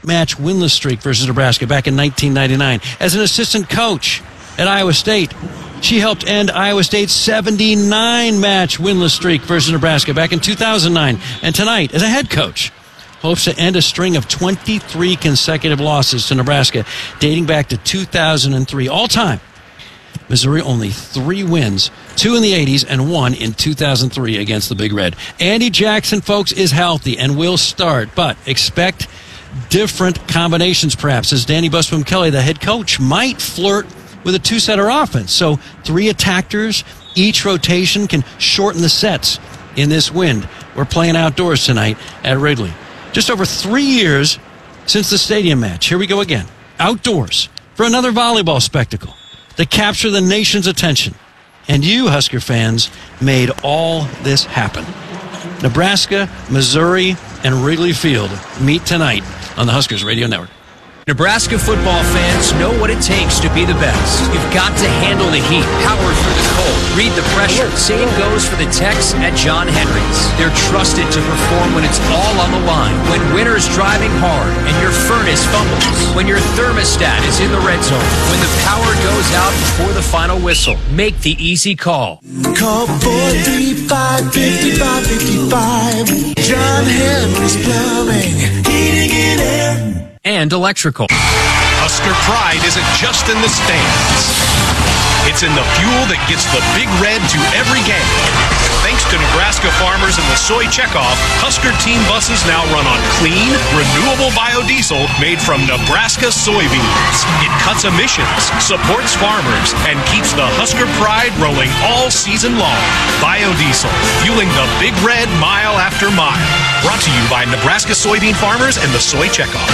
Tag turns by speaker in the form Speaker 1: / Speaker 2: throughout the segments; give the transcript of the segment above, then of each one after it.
Speaker 1: 8-match winless streak versus Nebraska back in 1999. As an assistant coach at Iowa State, she helped end Iowa State's 79-match winless streak versus Nebraska back in 2009. And tonight, as a head coach, hopes to end a string of 23 consecutive losses to Nebraska dating back to 2003. All time, Missouri only 3 wins, 2 in the 80s and 1 in 2003 against the Big Red. Andy Jackson, folks, is healthy and will start, but expect different combinations perhaps, as Danny Busboom Kelly, the head coach, might flirt with a 2-setter offense. So 3 attackers, each rotation can shorten the sets in this wind. We're playing outdoors tonight at Wrigley. Just over 3 years since the stadium match. Here we go again. Outdoors for another volleyball spectacle to capture the nation's attention. And you, Husker fans, made all this happen. Nebraska, Missouri, and Wrigley Field meet tonight on the Huskers Radio Network.
Speaker 2: Nebraska football fans know what it takes to be the best. You've got to handle the heat, power through the cold, read the pressure. Same goes for the techs at John Henry's. They're trusted to perform when it's all on the line, when winter's driving hard and your furnace fumbles, when your thermostat is in the red zone, when the power goes out before the final whistle. Make the easy call.
Speaker 3: Call 435-5555. John Henry's Plumbing, Heating and Air.
Speaker 2: And electrical.
Speaker 4: Husker pride isn't just in the stands. It's in the fuel that gets the Big Red to every game. Thanks to Nebraska farmers and the soy checkoff, Husker team buses now run on clean, renewable biodiesel made from Nebraska soybeans. It cuts emissions, supports farmers, and keeps the Husker pride rolling all season long. Biodiesel, fueling the Big Red mile after mile. Brought to you by Nebraska soybean farmers and the soy checkoff.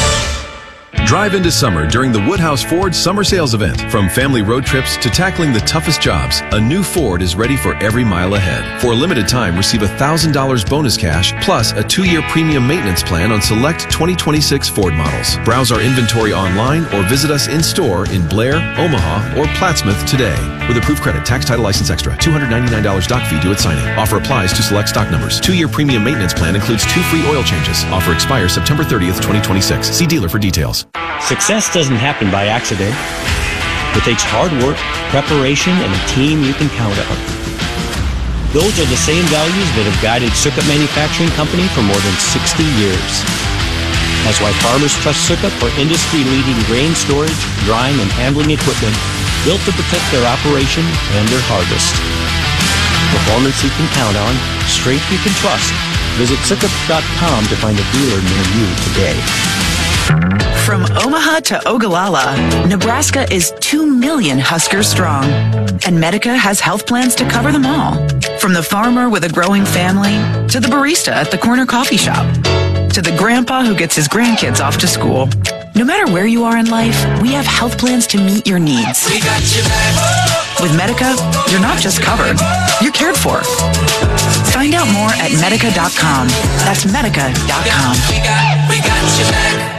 Speaker 5: Drive into summer during the Woodhouse Ford Summer Sales Event. From family road trips to tackling the toughest jobs, a new Ford is ready for every mile ahead. For a limited time, receive $1,000 bonus cash plus a 2-year premium maintenance plan on select 2026 Ford models. Browse our inventory online or visit us in store in Blair, Omaha, or Plattsmouth today. With approved credit, tax, title, license extra, $299 doc fee due at signing. Offer applies to select stock numbers. 2-year premium maintenance plan includes 2 free oil changes. Offer expires September 30th, 2026. See dealer for details.
Speaker 6: Success doesn't happen by accident. It takes hard work, preparation, and a team you can count on. Those are the same values that have guided Sukup Manufacturing Company for more than 60 years. That's why farmers trust Sukup for industry-leading grain storage, drying, and handling equipment built to protect their operation and their harvest. Performance you can count on, strength you can trust. Visit Sukup.com to find a dealer near you today.
Speaker 7: From Omaha to Ogallala, Nebraska is 2 million Huskers strong. And Medica has health plans to cover them all. From the farmer with a growing family, to the barista at the corner coffee shop, to the grandpa who gets his grandkids off to school. No matter where you are in life, we have health plans to meet your needs.
Speaker 3: We got your back.
Speaker 7: With Medica, you're not just covered, you're cared for. Find out more at Medica.com. That's Medica.com.
Speaker 3: We got your back.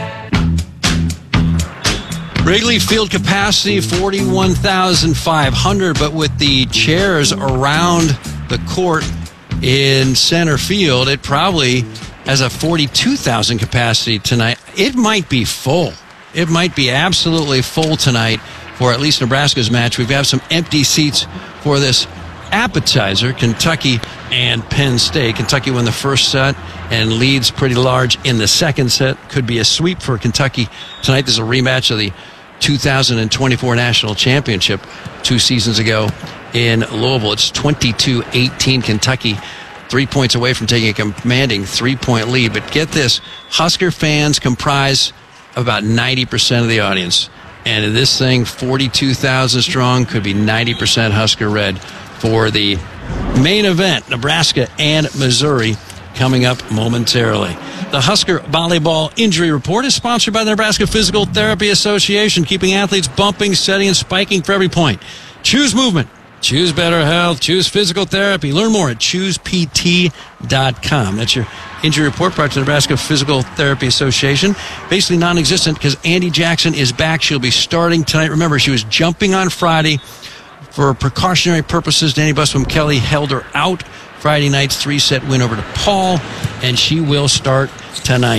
Speaker 1: Wrigley Field capacity 41,500, but with the chairs around the court in center field, it probably has a 42,000 capacity tonight. It might be full. It might be absolutely full tonight for at least Nebraska's match. We've got some empty seats for this appetizer, Kentucky and Penn State. Kentucky won the first set and leads pretty large in the second set. Could be a sweep for Kentucky tonight. There's a rematch of the 2024 National Championship 2 seasons ago in Louisville. It's 22-18 Kentucky, 3 points away from taking a commanding 3-point lead. But get this, Husker fans comprise about 90% of the audience. And this thing, 42,000 strong, could be 90% Husker Red for the main event, Nebraska and Missouri, coming up momentarily. The Husker Volleyball Injury Report is sponsored by the Nebraska Physical Therapy Association, keeping athletes bumping, setting, and spiking for every point. Choose movement. Choose better health. Choose physical therapy. Learn more at choosept.com. That's your injury report brought to the Nebraska Physical Therapy Association. Basically non-existent because Andy Jackson is back. She'll be starting tonight. Remember, she was jumping on Friday. For precautionary purposes, Danny Busboom Kelly held her out. Friday night's 3-set win over to Paul, and she will start tonight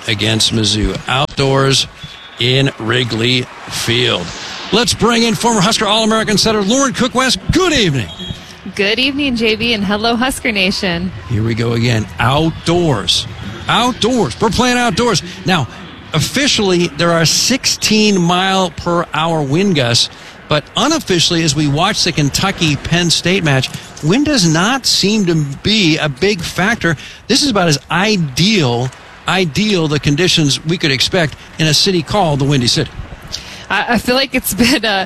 Speaker 1: against Mizzou. Outdoors in Wrigley Field. Let's bring in former Husker All-American setter Lauren Cook-West. Good evening.
Speaker 8: Good evening, JB, and hello, Husker Nation.
Speaker 1: Here we go again. Outdoors. Outdoors. We're playing outdoors. Now, officially, there are 16-mile-per-hour wind gusts, but unofficially, as we watch the Kentucky-Penn State match, wind does not seem to be a big factor. This is about as ideal the conditions we could expect in a city called the Windy City.
Speaker 8: I feel like it's been